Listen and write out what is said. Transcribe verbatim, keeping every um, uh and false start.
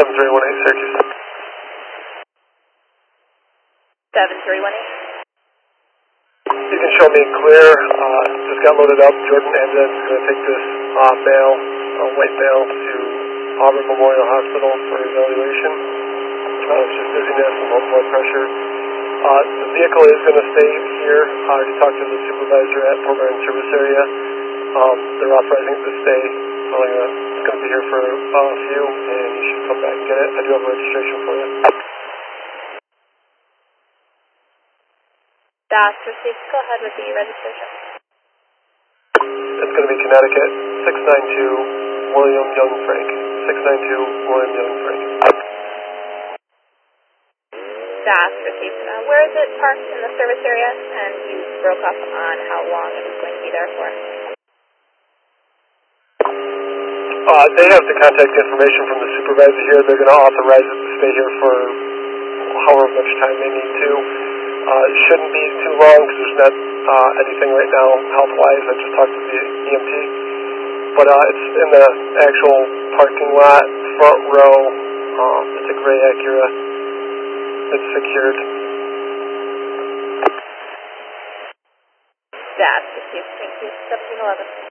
seven three one eight, Syracuse. seven three one eight. You can show me clear. Uh, just got loaded up. Jordan Amden's going to take this uh, male, uh, white male, to Auburn Memorial Hospital for evaluation. Uh, it's just dizziness and low blood pressure. Uh, the vehicle is going to stay here. I already talked to the supervisor at Fort Bryan service area. Um, they're authorizing it to stay. So I'm gonna, it's going to be here for uh, a few, and you should come back and get it. I do have a registration for you. Das received. Go ahead with the registration. It's going to be Connecticut, six nine two William Young Frank. six nine two William Young Frank. Das received. Uh, where is it parked in the service area? And you broke up on how long it was going to be there for. Uh, they have the contact information from the supervisor here. They're going to authorize it to stay here for however much time they need to. Uh, it shouldn't be too long because there's not uh, anything right now health-wise. I just talked to the E M T. But uh, it's in the actual parking lot, front row. Um, it's a gray Acura. It's secured. Das received. Thank you. seventeen eleven.